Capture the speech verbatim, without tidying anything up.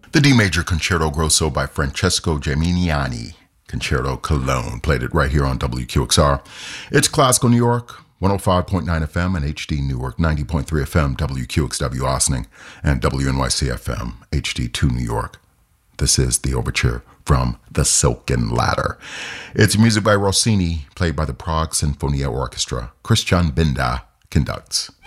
The D major Concerto Grosso by Francesco Geminiani. Concerto Cologne. Played it right here on W Q X R. It's Classical New York, one oh five point nine F M, and H D Newark, ninety point three F M, W Q X W Ossining, and W N Y C F M, H D two New York. This is the overture from The Silken Ladder. It's music by Rossini, played by the Prague Sinfonia Orchestra. Christian Binda conducts.